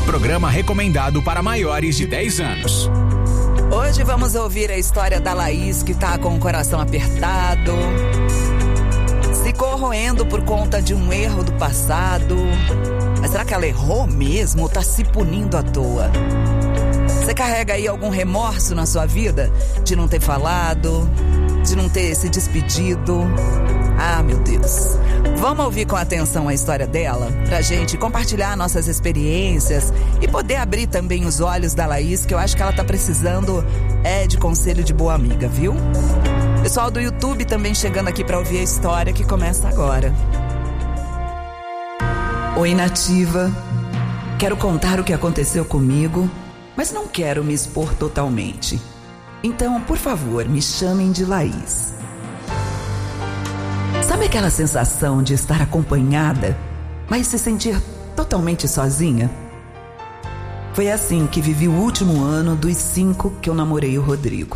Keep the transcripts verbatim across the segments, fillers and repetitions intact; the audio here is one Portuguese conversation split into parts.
Programa recomendado para maiores de dez anos. Hoje vamos ouvir a história da Laís, que tá com o coração apertado, se corroendo por conta de um erro do passado. Mas será que ela errou mesmo ou tá se punindo à toa? Você carrega aí algum remorso na sua vida? De não ter falado, de não ter se despedido? Ah, meu Deus. Vamos ouvir com atenção a história dela, pra gente compartilhar nossas experiências e poder abrir também os olhos da Laís, que eu acho que ela tá precisando é, de conselho de boa amiga, viu? Pessoal do YouTube também chegando aqui pra ouvir a história que começa agora. Oi, Nativa. Quero contar o que aconteceu comigo, mas não quero me expor totalmente. Então, por favor, me chamem de Laís. Sabe aquela sensação de estar acompanhada, mas se sentir totalmente sozinha? Foi assim que vivi o último ano dos cinco que eu namorei o Rodrigo.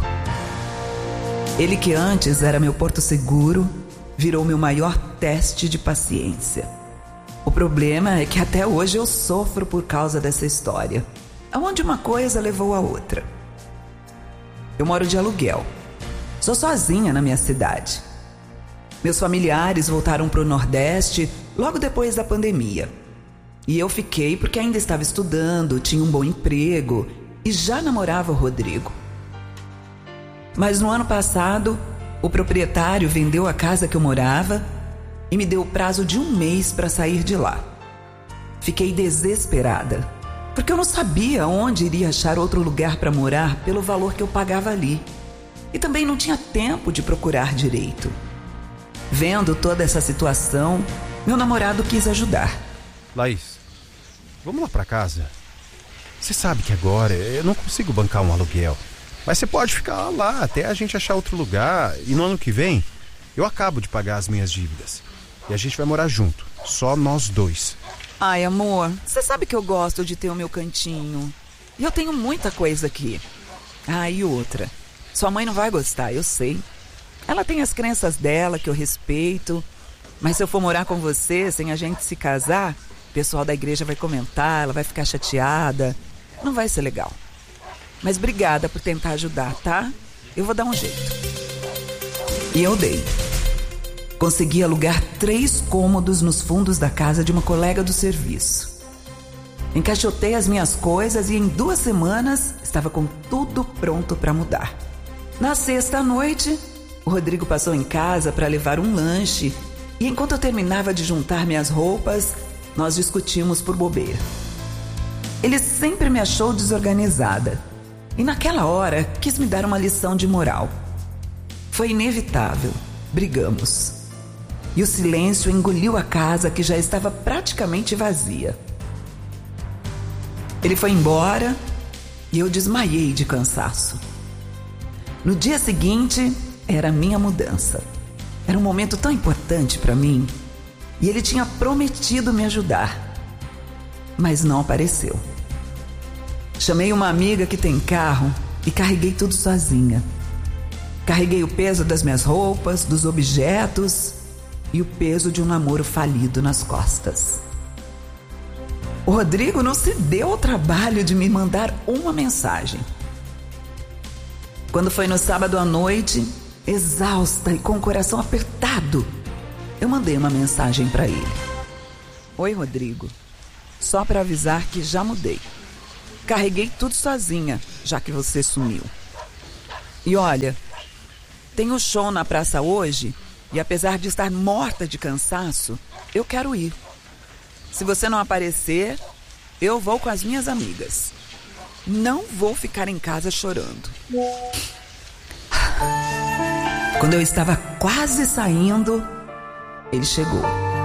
Ele, que antes era meu porto seguro, virou meu maior teste de paciência. O problema é que até hoje eu sofro por causa dessa história, onde uma coisa levou a outra. Eu moro de aluguel. Sou sozinha na minha cidade. Meus familiares voltaram para o Nordeste logo depois da pandemia. E eu fiquei porque ainda estava estudando, tinha um bom emprego e já namorava o Rodrigo. Mas no ano passado, o proprietário vendeu a casa que eu morava e me deu o prazo de um mês para sair de lá. Fiquei desesperada, porque eu não sabia onde iria achar outro lugar para morar pelo valor que eu pagava ali. E também não tinha tempo de procurar direito. Vendo toda essa situação, meu namorado quis ajudar. Laís, vamos lá pra casa. Você sabe que agora eu não consigo bancar um aluguel, mas você pode ficar lá até a gente achar outro lugar. E no ano que vem, eu acabo de pagar as minhas dívidas. E a gente vai morar junto, só nós dois. Ai, amor, você sabe que eu gosto de ter o meu cantinho. E eu tenho muita coisa aqui. Ah, e outra. Sua mãe não vai gostar, eu sei. Ela tem as crenças dela, que eu respeito. Mas se eu for morar com você, sem a gente se casar, o pessoal da igreja vai comentar, ela vai ficar chateada. Não vai ser legal. Mas obrigada por tentar ajudar, tá? Eu vou dar um jeito. E eu dei. Consegui alugar três cômodos nos fundos da casa de uma colega do serviço. Encaixotei as minhas coisas e em duas semanas estava com tudo pronto para mudar. Na sexta à noite, o Rodrigo passou em casa para levar um lanche e enquanto eu terminava de juntar minhas roupas, nós discutimos por bobeira. Ele sempre me achou desorganizada e naquela hora quis me dar uma lição de moral. Foi inevitável, brigamos. E o silêncio engoliu a casa que já estava praticamente vazia. Ele foi embora e eu desmaiei de cansaço. No dia seguinte, era a minha mudança. Era um momento tão importante para mim. E ele tinha prometido me ajudar. Mas não apareceu. Chamei uma amiga que tem carro e carreguei tudo sozinha. Carreguei o peso das minhas roupas, dos objetos e o peso de um namoro falido nas costas. O Rodrigo não se deu ao trabalho de me mandar uma mensagem. Quando foi no sábado à noite, exausta e com o coração apertado, eu mandei uma mensagem para ele. Oi, Rodrigo. Só para avisar que já mudei. Carreguei tudo sozinha, já que você sumiu. E olha, tem um show na praça hoje e apesar de estar morta de cansaço, eu quero ir. Se você não aparecer, eu vou com as minhas amigas. Não vou ficar em casa chorando. Quando eu estava quase saindo, ele chegou.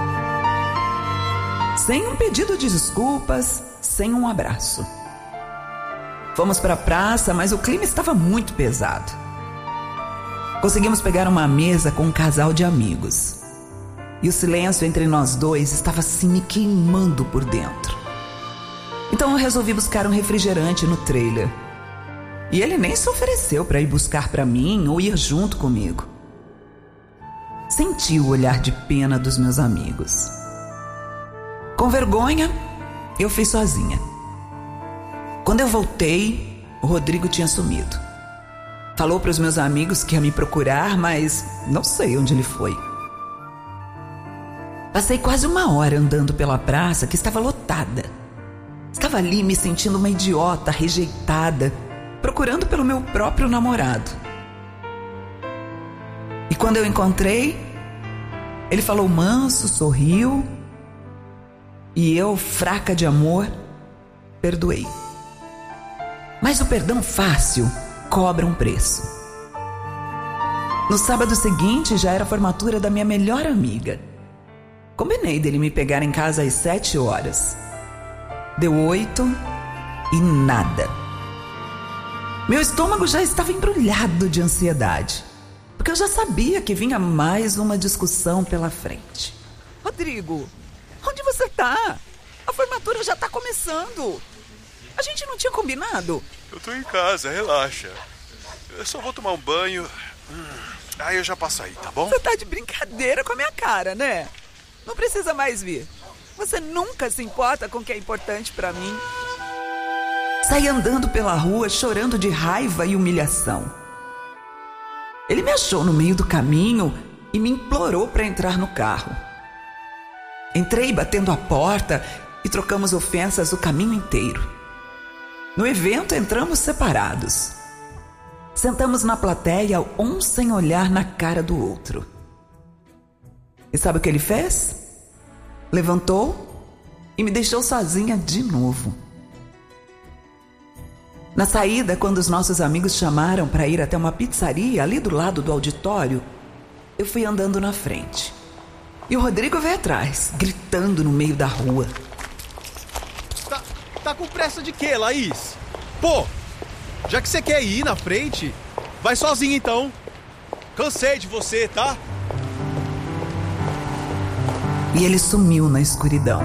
Sem um pedido de desculpas, sem um abraço. Fomos para a praça, mas o clima estava muito pesado. Conseguimos pegar uma mesa com um casal de amigos. E o silêncio entre nós dois estava assim me queimando por dentro. Então eu resolvi buscar um refrigerante no trailer. E ele nem se ofereceu para ir buscar para mim ou ir junto comigo. Senti o olhar de pena dos meus amigos. Com vergonha, eu fui sozinha. Quando eu voltei, o Rodrigo tinha sumido. Falou para os meus amigos que ia me procurar, mas não sei onde ele foi. Passei quase uma hora andando pela praça que estava lotada. Estava ali me sentindo uma idiota, rejeitada, procurando pelo meu próprio namorado. E quando eu encontrei, ele falou manso, sorriu, e eu, fraca de amor, perdoei. Mas o perdão fácil cobra um preço. No sábado seguinte já era a formatura da minha melhor amiga. Combinei dele me pegar em casa às sete horas. Deu oito e nada. Meu estômago já estava embrulhado de ansiedade, porque eu já sabia que vinha mais uma discussão pela frente. Rodrigo, onde você tá? A formatura já tá começando. A gente não tinha combinado? Eu tô em casa, relaxa. Eu só vou tomar um banho. Hum, aí eu já passo aí, tá bom? Você tá de brincadeira com a minha cara, né? Não precisa mais vir. Você nunca se importa com o que é importante pra mim. Saí andando pela rua, chorando de raiva e humilhação. Ele me achou no meio do caminho e me implorou para entrar no carro. Entrei batendo a porta e trocamos ofensas o caminho inteiro. No evento, entramos separados. Sentamos na plateia, um sem olhar na cara do outro. E sabe o que ele fez? Levantou e me deixou sozinha de novo. Na saída, quando os nossos amigos chamaram para ir até uma pizzaria ali do lado do auditório, eu fui andando na frente. E o Rodrigo veio atrás, gritando no meio da rua. Tá, tá com pressa de quê, Laís? Pô, já que você quer ir na frente, vai sozinho então. Cansei de você, tá? E ele sumiu na escuridão.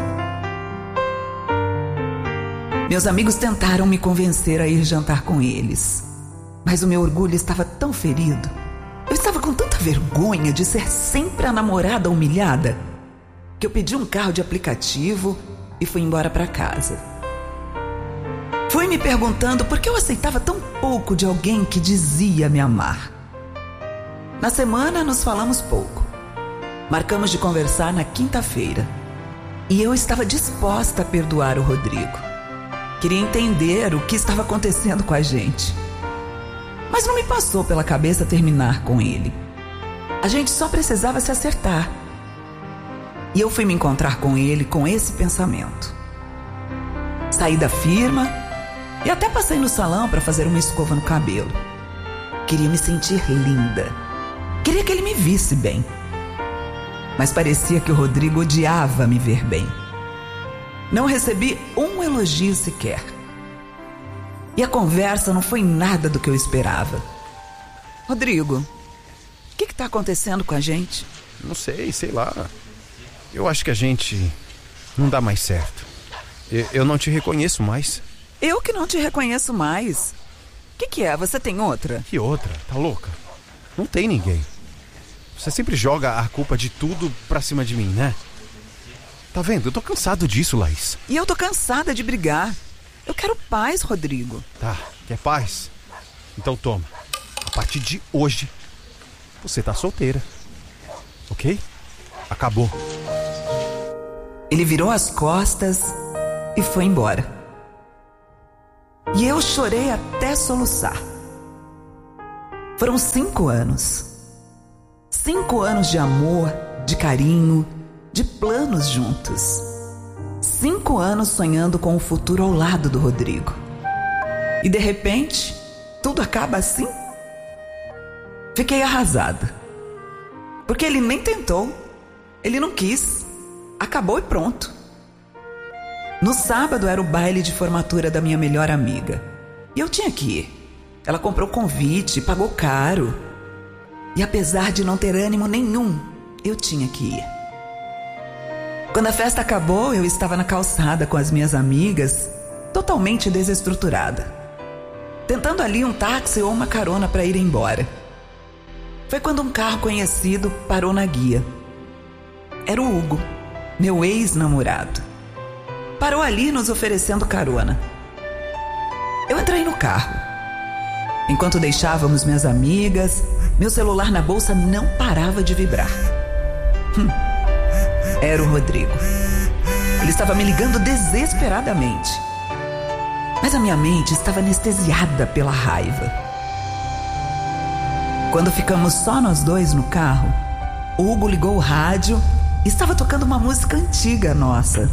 Meus amigos tentaram me convencer a ir jantar com eles, mas o meu orgulho estava tão ferido. Eu estava com tanta vergonha de ser sempre a namorada humilhada, que eu pedi um carro de aplicativo e fui embora para casa. Fui me perguntando por que eu aceitava tão pouco de alguém que dizia me amar. Na semana nos falamos pouco. Marcamos de conversar na quinta-feira. E eu estava disposta a perdoar o Rodrigo. Queria entender o que estava acontecendo com a gente. Mas não me passou pela cabeça terminar com ele. A gente só precisava se acertar. E eu fui me encontrar com ele com esse pensamento. Saí da firma e até passei no salão para fazer uma escova no cabelo. Queria me sentir linda. Queria que ele me visse bem. Mas parecia que o Rodrigo odiava me ver bem. Não recebi um elogio sequer. E a conversa não foi nada do que eu esperava. Rodrigo, o que está acontecendo com a gente? Não sei, sei lá. Eu acho que a gente não dá mais certo. Eu, eu não te reconheço mais. Eu que não te reconheço mais. O que, que é? Você tem outra? Que outra? Tá louca? Não tem ninguém. Você sempre joga a culpa de tudo pra cima de mim, né? Tá vendo? Eu tô cansado disso, Laís. E eu tô cansada de brigar. Eu quero paz, Rodrigo. Tá, quer paz? Então toma. A partir de hoje, você tá solteira. Ok? Acabou. Ele virou as costas e foi embora. E eu chorei até soluçar. Foram cinco anos. Cinco anos de amor, de carinho, de planos juntos. Cinco anos sonhando com o futuro ao lado do Rodrigo. E de repente, tudo acaba assim? Fiquei arrasada. Porque ele nem tentou. Ele não quis. Acabou e pronto. No sábado era o baile de formatura da minha melhor amiga. E eu tinha que ir. Ela comprou convite, pagou caro. E apesar de não ter ânimo nenhum, eu tinha que ir. Quando a festa acabou, eu estava na calçada com as minhas amigas, totalmente desestruturada, tentando ali um táxi ou uma carona para ir embora. Foi quando um carro conhecido parou na guia. Era o Hugo, meu ex-namorado. Parou ali nos oferecendo carona. Eu entrei no carro. Enquanto deixávamos minhas amigas, meu celular na bolsa não parava de vibrar. Hum, era o Rodrigo. Ele estava me ligando desesperadamente. Mas a minha mente estava anestesiada pela raiva. Quando ficamos só nós dois no carro, o Hugo ligou o rádio e estava tocando uma música antiga nossa.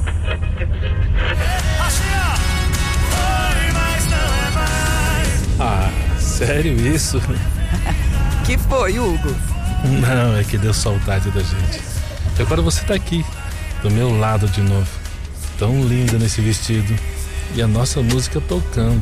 Ah, sério isso? Que foi, Hugo? Não, é que deu saudade da gente. E agora você tá aqui, do meu lado de novo. Tão linda nesse vestido. E a nossa música tocando.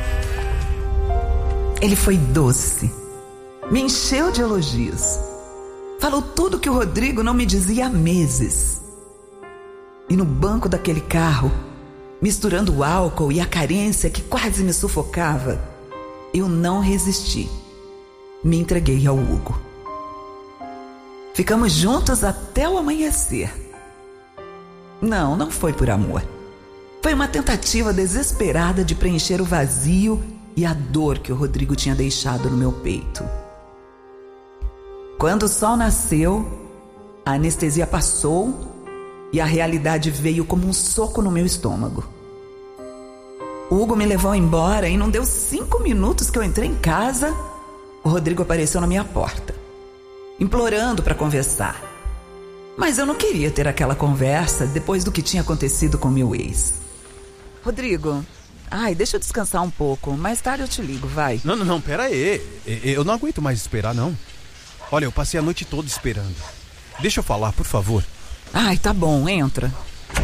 Ele foi doce. Me encheu de elogios. Falou tudo que o Rodrigo não me dizia há meses. E no banco daquele carro, misturando o álcool e a carência que quase me sufocava, eu não resisti. Me entreguei ao Hugo. Ficamos juntos até o amanhecer. Não, não foi por amor. Foi uma tentativa desesperada de preencher o vazio e a dor que o Rodrigo tinha deixado no meu peito. Quando o sol nasceu, a anestesia passou e a realidade veio como um soco no meu estômago. O Hugo me levou embora e não deu cinco minutos que eu entrei em casa, o Rodrigo apareceu na minha porta, implorando para conversar. Mas eu não queria ter aquela conversa depois do que tinha acontecido com meu ex. Rodrigo, ai, deixa eu descansar um pouco. Mais tarde eu te ligo, vai. Não, não, não, pera aí. Eu não aguento mais esperar, não. Olha, eu passei a noite toda esperando. Deixa eu falar, por favor. Ai, tá bom, entra.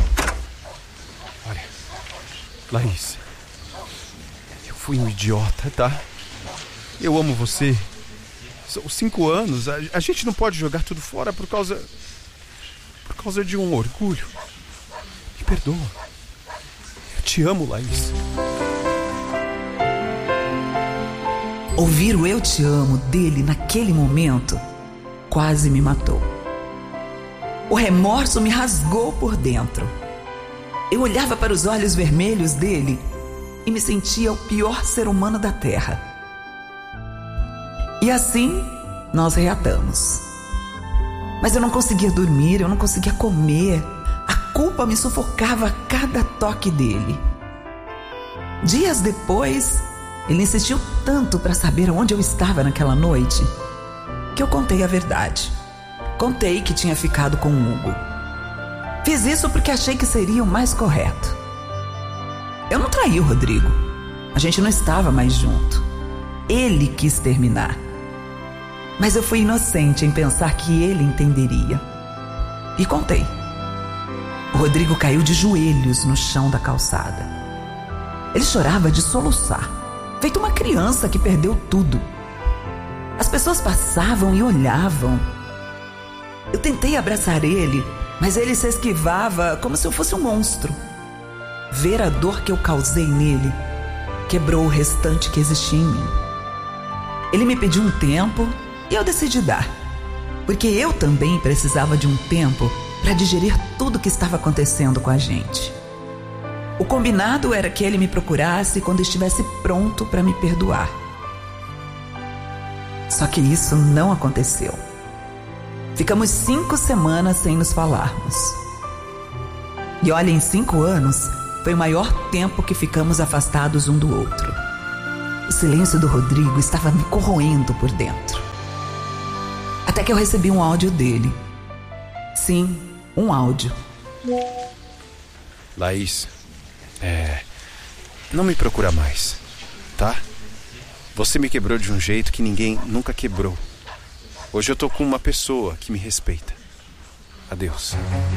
Olha, Laís, eu fui um idiota, tá? Eu amo você. São cinco anos. A, a gente não pode jogar tudo fora por causa... Por causa de um orgulho. Me perdoa. Eu te amo, Laís. Ouvir o eu te amo dele naquele momento quase me matou. O remorso me rasgou por dentro. Eu olhava para os olhos vermelhos dele e me sentia o pior ser humano da terra. E assim nós reatamos. Mas eu não conseguia dormir, eu não conseguia comer. A culpa me sufocava a cada toque dele. Dias depois, ele insistiu tanto para saber onde eu estava naquela noite que eu contei a verdade. Contei que tinha ficado com o Hugo. Fiz isso porque achei que seria o mais correto. Eu não traí o Rodrigo. A gente não estava mais junto. Ele quis terminar. Mas eu fui inocente em pensar que ele entenderia. E contei. O Rodrigo caiu de joelhos no chão da calçada. Ele chorava de soluçar, feito uma criança que perdeu tudo. As pessoas passavam e olhavam. Eu tentei abraçar ele, mas ele se esquivava como se eu fosse um monstro. Ver a dor que eu causei nele quebrou o restante que existia em mim. Ele me pediu um tempo e eu decidi dar, porque eu também precisava de um tempo para digerir tudo o que estava acontecendo com a gente. O combinado era que ele me procurasse quando estivesse pronto para me perdoar. Só que isso não aconteceu. Ficamos cinco semanas sem nos falarmos. E olha, em cinco anos, foi o maior tempo que ficamos afastados um do outro. O silêncio do Rodrigo estava me corroendo por dentro. Até que eu recebi um áudio dele. Sim, um áudio. Laís, é... não me procura mais, tá? Você me quebrou de um jeito que ninguém nunca quebrou. Hoje eu tô com uma pessoa que me respeita. Adeus.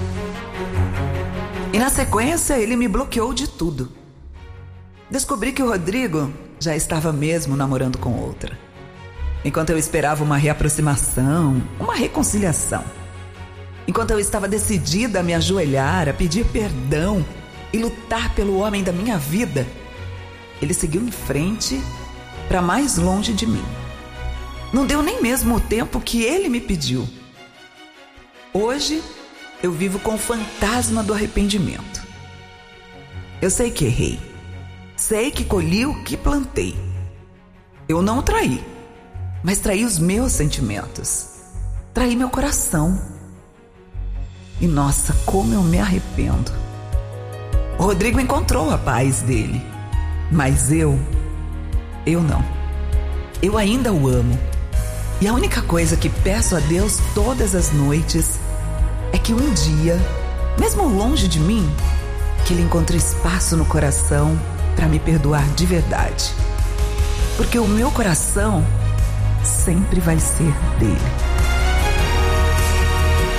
E na sequência ele me bloqueou de tudo. Descobri que o Rodrigo já estava mesmo namorando com outra. Enquanto eu esperava uma reaproximação, uma reconciliação. Enquanto eu estava decidida a me ajoelhar, a pedir perdão e lutar pelo homem da minha vida, ele seguiu em frente para mais longe de mim. Não deu nem mesmo o tempo que ele me pediu. Hoje, eu vivo com o fantasma do arrependimento. Eu sei que errei. sei que colhi o que plantei. Eu não o traí, mas traí os meus sentimentos. Traí meu coração. E nossa, como eu me arrependo. O Rodrigo encontrou a paz dele, mas eu, eu não. Eu ainda o amo. E a única coisa que peço a Deus todas as noites é que um dia, mesmo longe de mim, que ele encontre espaço no coração para me perdoar de verdade. Porque o meu coração sempre vai ser dele.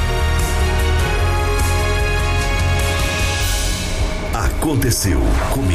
Aconteceu comigo.